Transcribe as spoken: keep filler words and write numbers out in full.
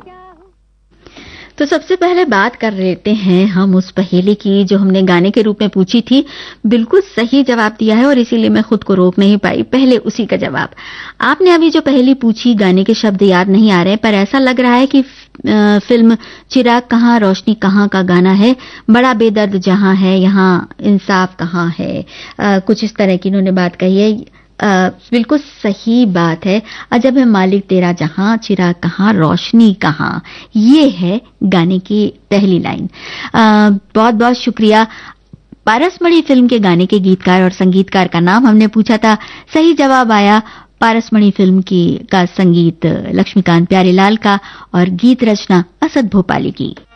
तो सबसे पहले बात कर लेते हैं हम उस पहेली की जो हमने गाने के रूप में पूछी थी। बिल्कुल सही जवाब दिया है और इसीलिए मैं खुद को रोक नहीं पाई, पहले उसी का जवाब। आपने अभी जो पहेली पूछी, गाने के शब्द याद नहीं आ रहे, पर ऐसा लग रहा है कि फिल्म चिराग कहाँ रोशनी कहाँ का गाना है। बड़ा बेदर्द जहां है यहाँ इंसाफ कहाँ है, आ, कुछ इस तरह की इन्होंने बात कही है। आ, बिल्कुल सही बात है। अजब है मालिक तेरा जहां, चिराग कहाँ रोशनी कहाँ, ये है गाने की पहली लाइन। बहुत बहुत शुक्रिया। पारसमणि फिल्म के गाने के गीतकार और संगीतकार का नाम हमने पूछा था, सही जवाब आया पारसमणि फिल्म की का संगीत लक्ष्मीकांत प्यारेलाल का और गीत रचना असद भोपाली की।